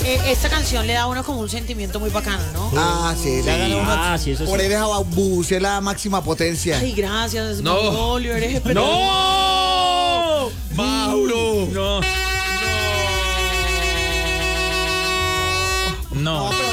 esta canción le da a uno como un sentimiento muy bacano, ¿no? Sí, le hagan uno. Sí, eso sí. Por ahí deja buce la máxima potencia. Ay, gracias, No. Maulio, eres ¡No! ¡Mauro! No. No, pero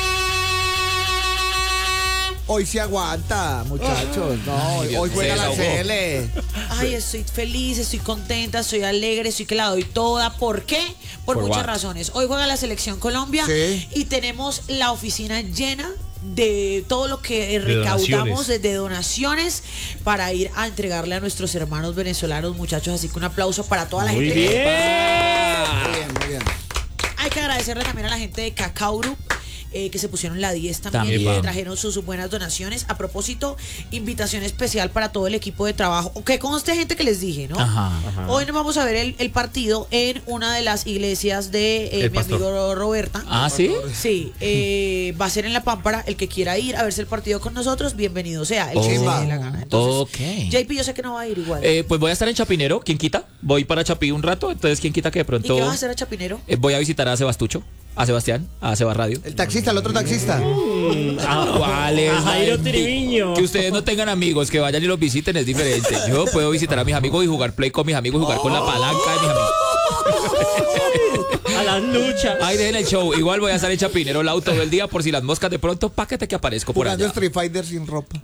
hoy se aguanta, muchachos. No, hoy juega la CL. Ay, estoy feliz, estoy contenta, estoy alegre, estoy que la doy toda. ¿Por qué? Por muchas what? razones. Hoy juega la Selección Colombia y tenemos la oficina llena de todo lo que recaudamos de donaciones para ir a entregarle a nuestros hermanos venezolanos, muchachos. Así que un aplauso para toda la Muy gente. bien. Muy bien, muy bien. Hay que agradecerle también a la gente de Cacao Group, que se pusieron la 10 también y También. que trajeron sus buenas donaciones. A propósito, invitación especial para todo el equipo de trabajo. Que conste, gente, que les dije, ¿no? Ajá. Hoy nos vamos a ver el partido en una de las iglesias de El mi pastor. amigo Roberta. ¿Ah, sí? Sí, va a ser en La Pámpara. El que quiera ir a verse el partido con nosotros, bienvenido sea. El que se Chimba. dé la gana. Entonces, Ok. JP, yo sé que no va a ir igual. Pues voy a estar en Chapinero, ¿quién quita? Voy para Chapí un rato, entonces ¿quién quita que de ¿Y pronto qué vas a hacer a Chapinero? voy a visitar a Sebastucho, a Sebastián, a Seba Radio? El taxista, el otro taxista. ¿Cuál es? A Jairo Triviño. Que ustedes no tengan amigos, que vayan y los visiten es diferente. Yo puedo visitar a mis amigos y jugar play con mis amigos, jugar con la palanca de mis amigos. A las luchas. Ahí dejen el show. Igual voy a estar en Chapinero el auto todo el día por si las moscas de pronto, páquete que aparezco por Jugando allá. Street Fighter sin ropa.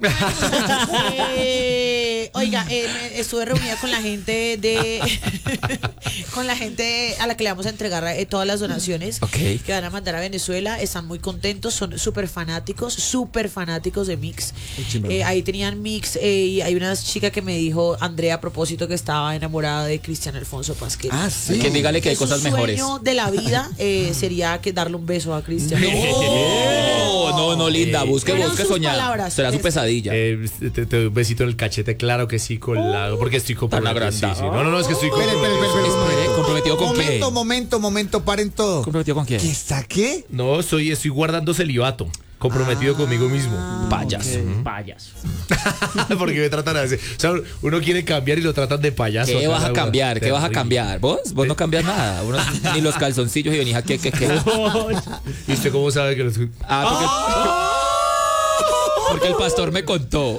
Oiga, estuve reunida con la gente de con la gente a la que le vamos a entregar todas las donaciones que van a mandar a Venezuela. Están muy contentos, son súper fanáticos de Mix. Ahí tenían Mix y hay una chica que me dijo, Andrea, a propósito, que estaba enamorada de Cristian Alfonso Pasquel. Ah, sí. Que dígale que hay Su cosas mejores. sueño de la vida sería que darle un beso a Cristian. No, linda, busque Fueron sus soñar. palabras. Será su pesadilla. Te doy un besito en el cachete, claro que sí, colado, porque estoy comprometido. Sí, agrandado. sí. No, es que estoy Espere, comprometido. Espere, ¿comprometido con qué? Momento, paren todo. ¿Comprometido con quién? ¿Qué está qué? No, estoy guardando celibato, comprometido conmigo mismo. Payaso. Payaso. Porque me tratan así. O sea, uno quiere cambiar y lo tratan de payaso. ¿Qué vas a Cara, cambiar? ¿Qué vas a terrible. cambiar? ¿Vos no cambias nada. Uno, ni los calzoncillos y venís aquí. ¿Qué? ¿Y usted cómo sabe que los... Porque el pastor me contó.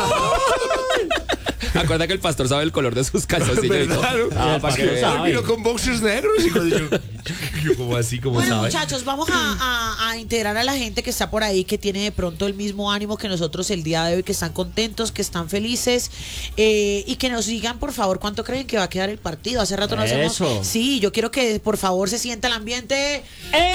Acuerda que el pastor sabe el color de sus calzoncillos y todo. ¿Verdad? Para que pastor vea. sabe. Vino con boxers negros y cuando yo como así, como Bueno, sabe. muchachos, vamos a integrar a la gente que está por ahí, que tiene de pronto el mismo ánimo que nosotros el día de hoy, que están contentos, que están felices, y que nos digan, por favor, cuánto creen que va a quedar el partido. Hace rato no hacemos. Eso. Sí, yo quiero que por favor se sienta el ambiente.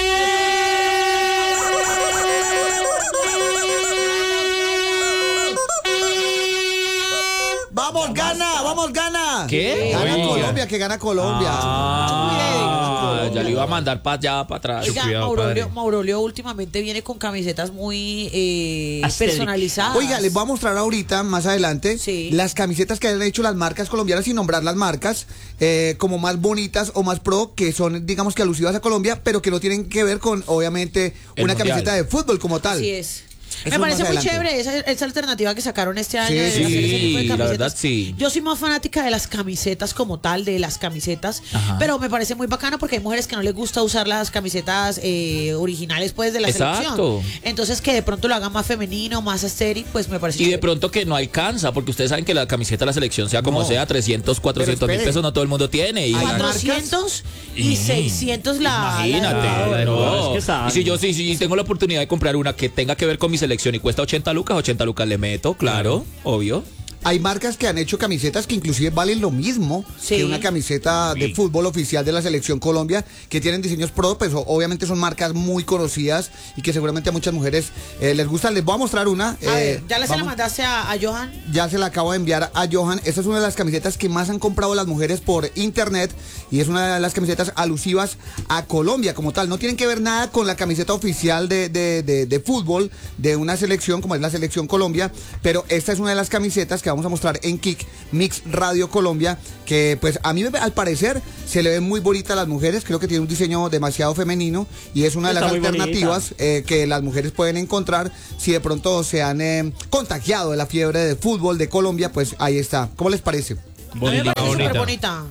¡Vamos, gana! ¡Vamos, gana! ¿Qué? Gana Oiga. Colombia, que gana Colombia. Ya le iba a mandar para allá, para atrás. Oiga, cuidado, padre. Maurolio últimamente viene con camisetas muy Aesthetic. personalizadas. Oiga, les voy a mostrar ahorita, más adelante, Sí. las camisetas que han hecho las marcas colombianas, sin nombrar las marcas, como más bonitas o más pro, que son, digamos que alusivas a Colombia, pero que no tienen que ver con, obviamente, El una mundial. camiseta de fútbol como tal. Así es. Eso Me parece más muy adelante. chévere esa alternativa que sacaron este año de Sí, hacer ese tipo de la camisetas. verdad, sí. Yo soy más fanática de las camisetas como tal, de las camisetas, Ajá. pero me parece muy bacano porque hay mujeres que no les gusta usar las camisetas originales pues de la Exacto. selección. Entonces que de pronto lo hagan más femenino, más estéril, pues me parece Y de chévere. pronto que no alcanza, porque ustedes saben que la camiseta de la selección, sea como No. sea, 300, 400 mil espere. pesos, no todo el mundo tiene. Y Hay 400 y 600 la... imagínate. no, No. es que saben. Y si yo sí tengo la oportunidad de comprar una que tenga que ver con mi selección y cuesta 80 lucas le meto, claro, obvio. Hay marcas que han hecho camisetas que inclusive valen lo mismo Sí. que una camiseta de fútbol oficial de la Selección Colombia, que tienen diseños pro, pues obviamente son marcas muy conocidas y que seguramente a muchas mujeres les gustan. Les voy a mostrar una. A ver, ¿ya se la vamos- mandaste a Johan? Ya se la acabo de enviar a Johan. Esta es una de las camisetas que más han comprado las mujeres por internet y es una de las camisetas alusivas a Colombia como tal. No tienen que ver nada con la camiseta oficial de fútbol de una selección como es la Selección Colombia, pero esta es una de las camisetas que vamos a mostrar en Kik Mix Radio Colombia, que pues a mí al parecer se le ven muy bonitas a las mujeres. Creo que tiene un diseño demasiado femenino y es una de las Está muy alternativas que las mujeres pueden encontrar si de pronto se han contagiado de la fiebre de fútbol de Colombia. Pues ahí está. ¿Cómo les parece? A mí me parece súper bonita. bonita.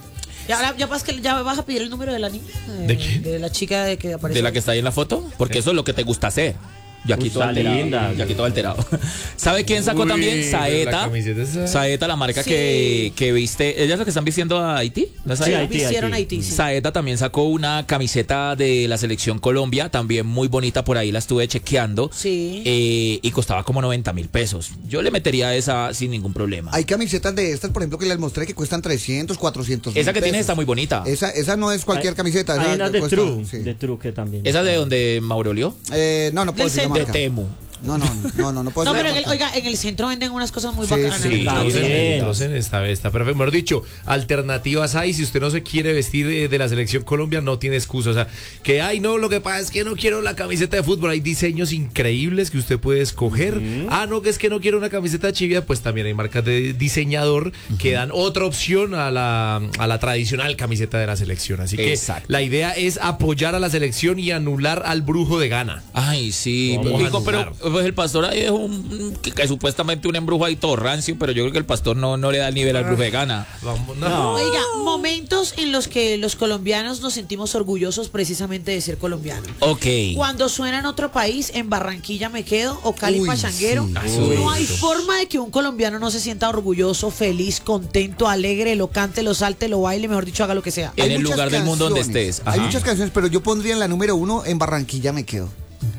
Y ahora ya vas a pedir el número de la niña. ¿De quién? De la chica de que aparece. ¿De la que está ahí en la foto? Porque eso es lo que te gusta hacer. Yo aquí todo Está alterado. linda. Yo aquí todo alterado. ¿Sabe quién sacó Uy, también? la Saeta. camiseta esa. Saeta, la marca Sí. que viste. ¿Ella es la que están vistiendo a Haití? ¿No es Sí, Saeta? Haití. Hicieron Haití, sí. Saeta también sacó una camiseta de la selección Colombia, también muy bonita, por ahí la estuve chequeando. Sí. Y costaba como 90.000 pesos. Yo le metería esa sin ningún problema. Hay camisetas de estas, por ejemplo, que les mostré que cuestan 300, 400. Esa que tienes pesos. está muy bonita. Esa no es cualquier camiseta. Hay esa unas de cuesta- True, sí. de True que también. ¿Esa de donde Maurolio? No puedo Del decir la De marca. Temu. No puedo No, decir pero la marca. oiga, en el centro venden unas cosas muy Sí, bacanas. sí, Está Entonces, bien. entonces está perfecto. Mejor dicho, alternativas hay. Si usted no se quiere vestir de la selección Colombia, no tiene excusa. O sea, que ay, no, lo que pasa es que no quiero la camiseta de fútbol. Hay diseños increíbles que usted puede escoger. No, que es que no quiero una camiseta chivia. Pues también hay marcas de diseñador que dan otra opción a la tradicional camiseta de la selección. Así que Exacto. la idea es apoyar a la selección y anular al brujo de Ghana. Ay, sí. Vamos a Digo, pero anular. pues el pastor ahí es que supuestamente un embrujo ahí todo rancio, pero yo creo que el pastor no le da el nivel al brujo de Ghana. Vamos, No. Oiga, momentos en los que los colombianos nos sentimos orgullosos precisamente de ser colombianos. Ok. Cuando suena en otro país, en Barranquilla me quedo o Cali Uy, Pachanguero, sí. no hay forma de que un colombiano no se sienta orgulloso, feliz, contento, alegre, lo cante, lo salte, lo baile, mejor dicho, haga lo que sea. En Hay el muchas lugar del mundo donde canciones. estés. Hay Ajá. muchas canciones, pero yo pondría en la número 1 en Barranquilla me quedo.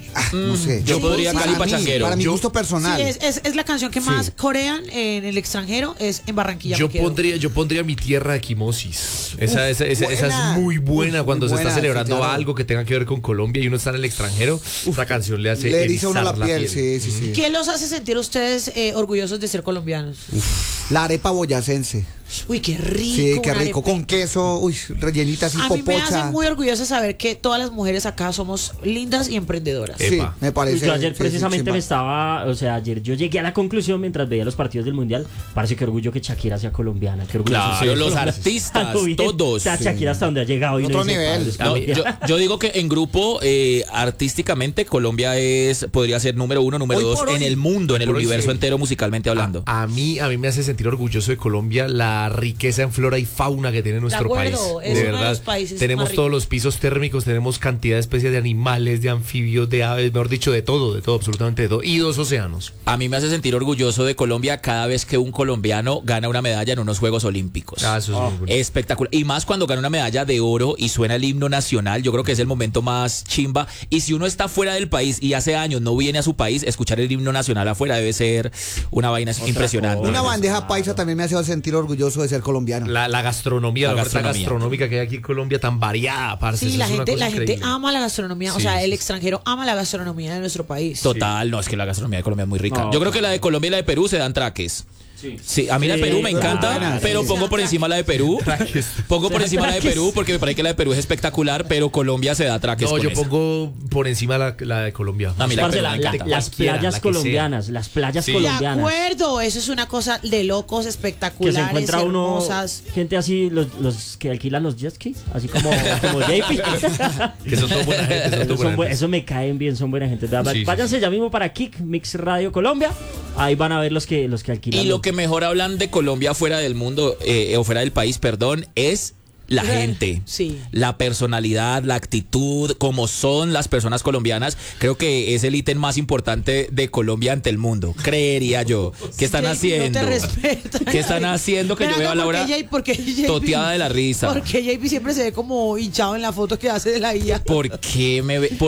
No sé. Yo podría Cali Para mí, Pachanguero. Para mi Yo- gusto personal. Sí, es la canción que más corean en el extranjero, es en Barranquilla Yo me quedo. pondría mi tierra de Quimosis. Esa buena. es muy buena Uf, cuando muy se está buena, celebrando sí, claro. algo que tenga que ver con Colombia y uno está en el extranjero. Esa canción le hace Le eriza a uno la erizar piel, sí, sí, sí. ¿Qué los hace sentir ustedes orgullosos de ser colombianos? La arepa boyacense. Uy, qué rico. Sí, qué una rico. arepa. Con queso, uy, rellenita así, A mí me popocha. hace muy orgullosa saber que todas las mujeres acá somos lindas y emprendedoras. Sí, Epa. me parece. Yo ayer sí, precisamente chimba. me estaba, o sea, ayer yo llegué a la conclusión mientras veía los partidos del Mundial, parece que orgullo que Shakira sea colombiana, que orgullo Claro, los artistas, todos. O sea, Shakira hasta donde ha llegado y Otro no dice, nivel. "Padre, es No, colombiana". yo digo que en grupo, artísticamente, Colombia podría ser número 1, número Hoy 2 por en hoy. el mundo, en el Por hoy universo sí. entero, musicalmente hablando. A mí me hace sentir orgulloso de Colombia la riqueza en flora y fauna que tiene nuestro país. acuerdo, es De uno de verdad. los países Tenemos más todos ricos. los pisos térmicos, tenemos cantidad de especies de animales, de anfibios, de aves, mejor dicho, de todo, absolutamente de todo. Y 2 océanos. A mí me hace sentir orgulloso de Colombia cada vez que un colombiano gana una medalla en unos Juegos Olímpicos. Eso es muy bonito. Espectacular. Y más cuando gana una medalla de oro y suena el himno nacional, yo creo que es el momento más chimba. Y si uno está fuera del país y hace años no viene a su país, escuchar el himno nacional afuera debe ser una vaina impresionante. Una bandeja paisa también me hace sentir orgulloso de ser colombiano. La gastronomía, La la oferta gastronomía. gastronómica que hay aquí en Colombia tan variada, parce. Sí, eso la es una gente, cosa la gente increíble. ama la gastronomía, o Sí, sea, sí, el sí. extranjero ama la gastronomía de nuestro país. Total, no, es que la gastronomía de Colombia es muy rica. No, Yo creo que la de Colombia y la de Perú se dan traques. Sí. Sí, a mí la de Perú me encanta, buena, pero sí. pongo por encima la de Perú. Traques. Pongo por encima la de Traques. Perú porque me parece que la de Perú es espectacular, pero Colombia se da traques No, con yo esa. pongo por encima la de Colombia. A mí la de Parce, Perú me encanta. las Cualquiera, playas la que sea. colombianas, las playas Sí. De colombianas. acuerdo, eso es una cosa de locos, Que se espectaculares, encuentra uno, hermosas. gente así, los que alquilan los jet skis, así como JP. Que son todos buena gente, son todos buena gente. Eso me caen bien, son buena gente. Sí, Váyanse ya mismo para Kick Mix Radio Colombia. Ahí van a ver los que alquilan. Y lo que mejor hablan de Colombia fuera del mundo, o fuera del país, perdón, es la gente, Sí. la personalidad, la actitud, como son las personas colombianas. Creo que es el ítem más importante de Colombia ante el mundo, creería yo. ¿Qué están JP, haciendo? No te respetan. ¿Qué están haciendo que Ven yo veo a acá, Laura ¿por qué JP toteada de la risa? Porque JP siempre se ve como hinchado en la foto que hace de la IA. ¿Por qué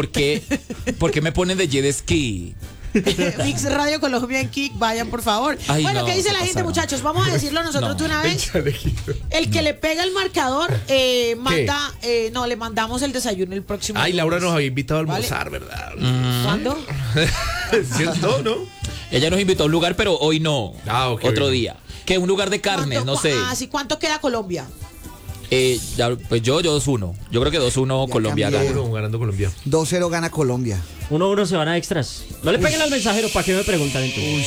por qué me ponen de jet ski? Mix Radio Colombia en Kick, vayan por favor. Ay, Bueno, no, ¿qué dice se la gente, pasaron. muchachos? Vamos a decirlo nosotros No. de una vez. El que le pega el marcador, manda, no, le mandamos el desayuno el próximo Ay, Laura lunes. nos había invitado a ¿Vale? almorzar, ¿verdad? ¿Cuándo? ¿Sí? No. Ella nos invitó a un lugar, pero hoy no. Ah, ok, Otro ok. día. Que un lugar de carnes, ¿Cuánto? no sé. Ah, sí, ¿cuánto queda Colombia? Pues yo 2-1. Yo creo que 2-1 Ya Colombia cambié. gana. Uno ganando Colombia. 2-0 gana Colombia. 1-1 se van a extras. No le peguen al mensajero, ¿para qué me preguntan entonces?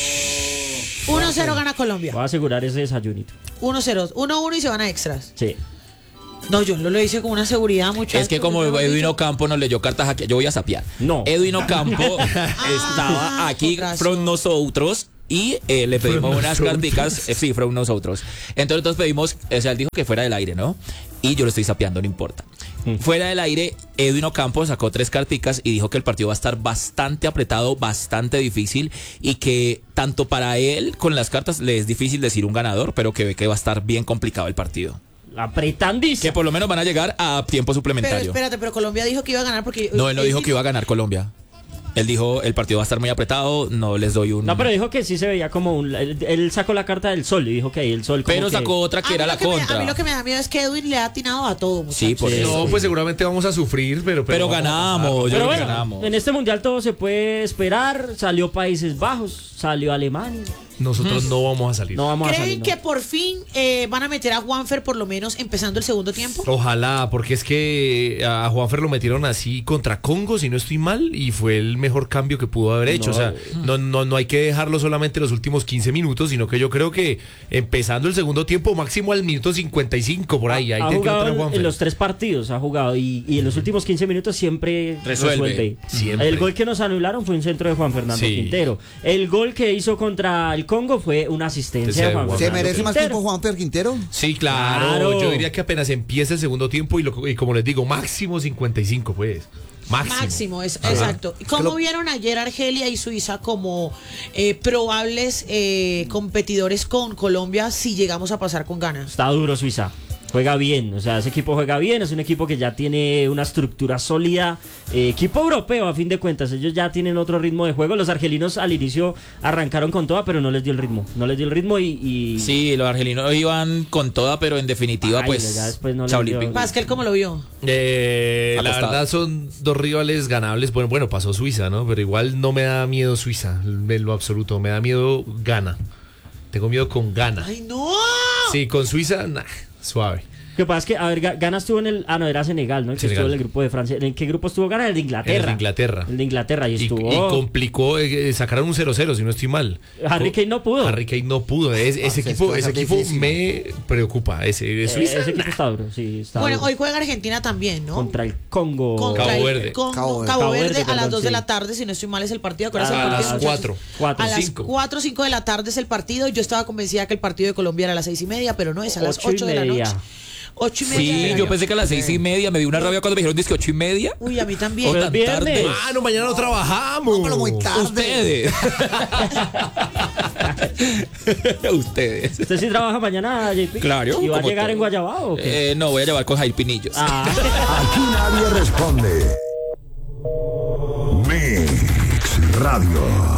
1-0 gana Colombia. Voy a asegurar ese desayunito. 1-0. 1-1 y se van a extras. Sí. No, yo lo hice con una seguridad mucho. Es que como Edwin Ocampo nos leyó cartas aquí, yo voy a sapear. No. Edwin Ocampo estaba aquí con razón. con nosotros y le pedimos unas carticas, sí, fueron nosotros. Entonces pedimos, o sea, él dijo que fuera del aire, ¿no? Y yo lo estoy sapeando, no importa. Fuera del aire, Edwin Ocampo sacó 3 carticas y dijo que el partido va a estar bastante apretado, bastante difícil y que tanto para él con las cartas le es difícil decir un ganador, pero que ve que va a estar bien complicado el partido. Apretandísimo. Que por lo menos van a llegar a tiempo suplementario. Pero espérate, pero Colombia dijo que iba a ganar porque... No, él no dijo que iba a ganar Colombia. Él dijo, el partido va a estar muy apretado, no les doy un... No, pero dijo que sí se veía como un... Él sacó la carta del sol y dijo que ahí el sol como pero que... sacó otra que era la contra. A mí lo que me da miedo es que Edwin le ha atinado a todo, muchachos. Sí, por eso. No, pues seguramente vamos a sufrir, pero ganamos, Pero bueno, ganamos. en este mundial todo se puede esperar. Salió Países Bajos, salió Alemania. Nosotros no vamos a salir. No vamos a ¿Creen salir. No. que por fin van a meter a Juanfer por lo menos empezando el segundo tiempo? Ojalá, porque es que a Juanfer lo metieron así contra Congo, si no estoy mal, y fue el mejor cambio que pudo haber hecho. No. O sea, no hay que dejarlo solamente los últimos 15 minutos, sino que yo creo que empezando el segundo tiempo, máximo al minuto 55, por ahí. Ha tiene que jugado entrar en Juanfer. los 3 partidos, ha jugado y en los últimos 15 minutos siempre resuelve. Siempre. El gol que nos anularon fue un centro de Juan Fernando Sí. Quintero. El gol que hizo contra el Congo fue una asistencia de Juan ¿Se Fernando merece más Quintero. tiempo Juanfer Quintero? Sí, claro. Claro. Yo diría que apenas empieza el segundo tiempo y como les digo, máximo 55, pues. Máximo. Exacto. ¿Cómo vieron ayer Argelia y Suiza como probables competidores con Colombia si llegamos a pasar con ganas? Está duro Suiza. Juega bien, o sea, ese equipo juega bien, es un equipo que ya tiene una estructura sólida, equipo europeo a fin de cuentas, ellos ya tienen otro ritmo de juego, los argelinos al inicio arrancaron con toda, pero no les dio el ritmo, y... Sí, los argelinos iban con toda, pero en definitiva, Ay, pues, ya después no chao les dio- Limping. Pascal, ¿cómo lo vio? La Acostado. verdad son 2 rivales ganables. Bueno, pasó Suiza, ¿no? Pero igual no me da miedo Suiza, en lo absoluto. Me da miedo Ghana. Tengo miedo con Ghana. ¡Ay, no! Sí, con Suiza, suave. Lo que pasa es que, a ver, Ghana estuvo en el... Ah, no, era Senegal, ¿no? El que Senegal. estuvo en el grupo de Francia. ¿En qué grupo estuvo Ghana? El de Inglaterra. El de Inglaterra. El de Inglaterra, y Y estuvo... complicó, sacaron un 0-0, si no estoy mal. Harry Kane no pudo. Harry Kane no pudo. Ese es que equipo, va a ese ser equipo difícil. me preocupa. Ese de Suiza. Ese equipo está duro, sí, está Bueno, duro. hoy juega Argentina también, ¿no? Contra el Congo. Contra Cabo el- Verde. con- Cabo Verde. Cabo Verde, Verde, a las perdón, 2 de sí. la tarde, si no estoy mal, es el partido. ¿Qué hora es el A partido, las muchachos? 4. A las 5. 4 o 5 de la tarde es el partido. Yo estaba convencida que el partido de Colombia era a las 6:30, pero no, es a las 8 de la noche. 8:30 de Sí, la yo pensé que a las 6:30, me dio una rabia cuando me dijeron, que 8:30. Uy, a mí también. O Pero tan es tarde. viernes. No, mañana no trabajamos. No, pero muy tarde. Ustedes. Ustedes. ¿Usted sí trabaja mañana, JP? Claro, ¿Y va a como llegar todo. en Guayabao o qué? No, voy a llevar con Jair Pinillos. Ah, Aquí nadie responde. Mix Radio.